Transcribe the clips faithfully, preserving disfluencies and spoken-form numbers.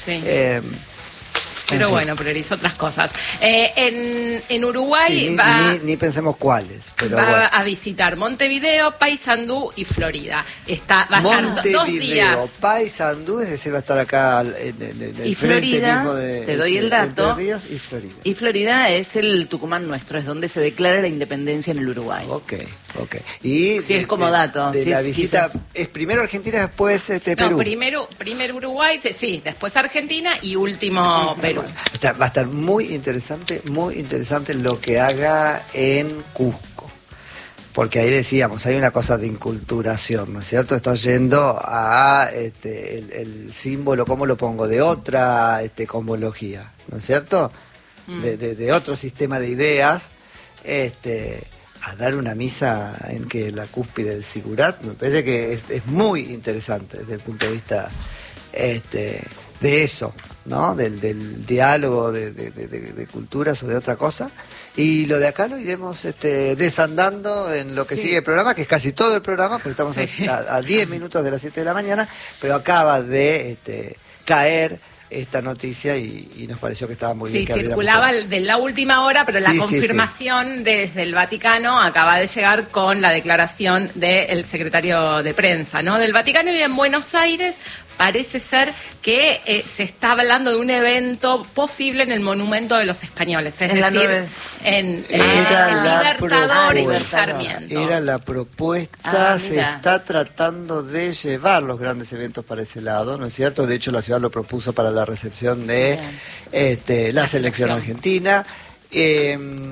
Sí. Eh, Pero en bueno, priorizó otras cosas. Eh, en, en Uruguay sí, ni, va, ni, ni pensemos cuáles, pero va bueno. a visitar Montevideo, Paysandú y Florida. Está, va a estar do- Montevideo, dos días. Paysandú, es decir, va a estar acá en, en, en el Y frente Florida, mismo de te doy el dato. Entre Ríos y Florida. Y Florida es el Tucumán nuestro, es donde se declara la independencia en el Uruguay. Ok, ok. Y Sí, es como dato, De sí, la es- visita, quizás. es primero Argentina, después este, Perú. No, primero, primero Uruguay, sí, después Argentina y último Perú. Está- va a estar muy interesante, muy interesante lo que haga en Cusco. Porque ahí decíamos, hay una cosa de inculturación, ¿no es cierto? Está yendo a este, el, el símbolo, ¿cómo lo pongo? De otra este, cosmología, ¿no es cierto? Mm. De, de, de otro sistema de ideas, este, a dar una misa en que la cúspide del Sigurat, me parece que es, es muy interesante desde el punto de vista este, de eso, ¿no? Del, del diálogo de, de, de, de- de culturas o de otra cosa. Y lo de acá lo iremos este, desandando en lo que Sí. sigue el programa, que es casi todo el programa, porque estamos Sí. a, a diez minutos de las siete de la mañana, pero acaba de este, caer esta noticia y, y nos pareció que estaba muy bien Sí, que abriéramos circulaba con eso. de la última hora, pero Sí, la sí, sí. confirmación desde el Vaticano acaba de llegar con la declaración del secretario de prensa, ¿no? Del Vaticano. Y en Buenos Aires parece ser que eh, se está hablando de un evento posible en el Monumento de los Españoles, es En la decir, nueve- en, Era en la Libertador y propuesta. Sarmiento. Era la propuesta, Ah, se mira. está tratando de llevar los grandes eventos para ese lado, ¿no es cierto? De hecho, la ciudad lo propuso para la recepción de Bien. este, la, La selección selección. argentina. Eh,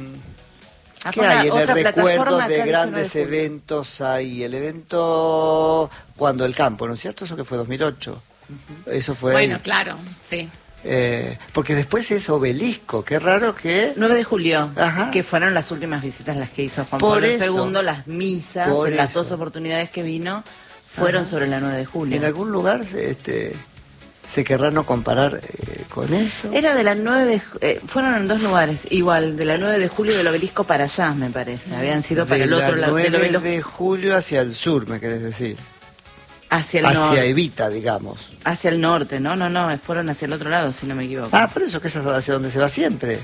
Ah, ¿Qué con la hay en el otra recuerdo plataforma de acá el grandes diecinueve de julio. eventos? Hay el evento cuando el campo, ¿no es cierto? Eso que fue dos mil ocho. Eso fue Bueno, ahí. claro, sí. Eh, porque después es Obelisco, qué raro que... nueve de julio, Ajá. que fueron las últimas visitas las que hizo Juan Por Pablo eso. segundo, las misas, Por en las eso. dos oportunidades que vino, fueron Ajá. sobre la nueve de julio. En algún lugar se, este, se querrá no comparar eh, con eso. Era de la nueve de ju- eh, fueron en dos lugares, igual, de la nueve de julio y del Obelisco para allá, me parece. Habían sido para de el otro la lado del nueve Obelisco, de julio hacia el sur, me querés decir. hacia el Hacia norte. Evita, digamos. Hacia el norte, no, no, no, fueron hacia el otro lado, si no me equivoco. Ah, por eso que es hacia donde se va siempre.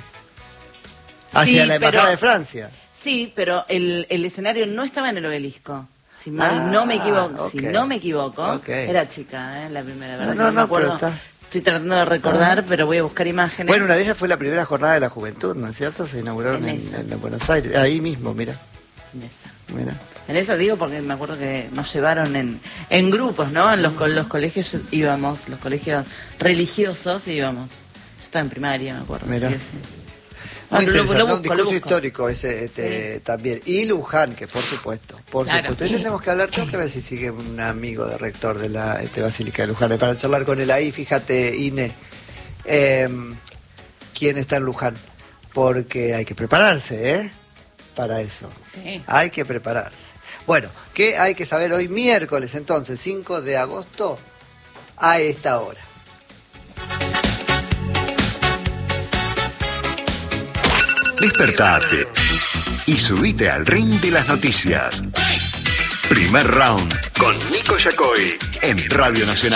Hacia Sí, la Embajada pero- de Francia. Sí, pero el, el escenario no estaba en el Obelisco. Si mal Ah, no me equivoco, si ok. no me equivoco, Ok. era chica, ¿eh? La primera, ¿verdad? No, que no, me no, acuerdo. pero está- Estoy tratando de recordar, pero voy a buscar imágenes. Bueno, una de ellas fue la primera jornada de la juventud, ¿no es cierto? Se inauguraron En en, esa. en Buenos Aires. Ahí mismo, mira. En esa. mira. En eso digo porque me acuerdo que nos llevaron en, en grupos, ¿no? En los, co- los colegios íbamos, los colegios religiosos íbamos. Yo estaba en primaria, me acuerdo. Mira. Sí, sí. Muy Ah, lo- lo interesante, busco, un discurso lo busco. histórico ese este, también. Y Luján, que por supuesto, por Claro. supuesto. Hoy tenemos que hablar, tengo que ver si sigue un amigo de rector de la este, Basílica de Luján, para charlar con él ahí, fíjate, Ine, eh, quién está en Luján, porque hay que prepararse, ¿eh? Para eso. Sí. Hay que prepararse. Bueno, ¿qué hay que saber hoy miércoles entonces, cinco de agosto, a esta hora? Despertate y subite al ring de las noticias. Primer round con Nico Yacoy en Radio Nacional.